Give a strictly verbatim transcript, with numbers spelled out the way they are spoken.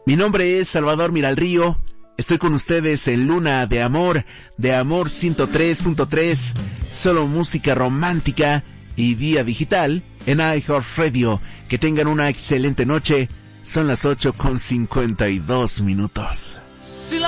Mi nombre es Salvador Miralrío. Estoy con ustedes en Luna de Amor, de Amor ciento tres punto tres, solo música romántica y vía digital en iHeartRadio. Que tengan una excelente noche. Son las ocho con cincuenta y dos minutos.